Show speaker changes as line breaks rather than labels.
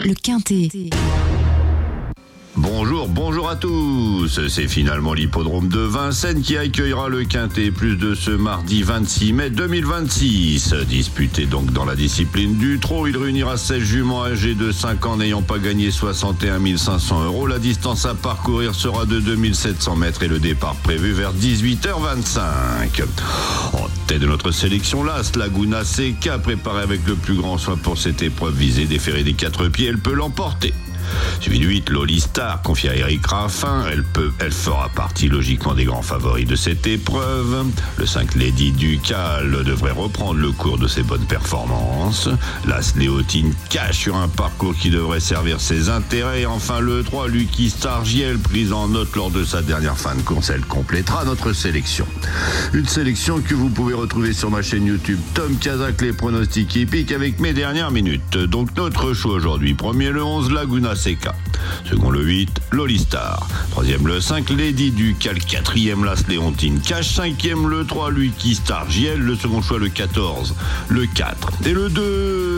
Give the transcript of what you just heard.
le Quintet.
Bonjour à tous. C'est finalement l'hippodrome de Vincennes qui accueillera le Quintet Plus de ce mardi 26 mai 2026. Disputé donc dans la discipline du trot, il réunira 16 juments âgés de 5 ans n'ayant pas gagné 61 500 €. La distance à parcourir sera de 2700 mètres et le départ prévu vers 18h25. En tête de notre sélection, l'As Laguna Seca, préparée avec le plus grand soin pour cette épreuve visée des ferrés des 4 pieds, elle peut l'emporter. Suivi de 8, Loli Star, confiée à Eric Raffin. Elle fera partie logiquement des grands favoris de cette épreuve. Le 5, Lady Ducal, devrait reprendre le cours de ses bonnes performances. L'As Léotine cache sur un parcours qui devrait servir ses intérêts. Et enfin, le 3, Lucky Stargiel, prise en note lors de sa dernière fin de course. Elle complétera notre sélection. Une sélection que vous pouvez retrouver sur ma chaîne YouTube Tom Kazak, les pronostics hippiques avec mes dernières minutes. Donc notre choix aujourd'hui: premier le 11, Laguna Seca. Second le 8, Loli Star. Troisième le 5, Lady Ducal. Quatrième, l'As Léontine Cash. Cinquième le 3, Lucky Stargiel. Le second choix le 14, le 4 et le 2.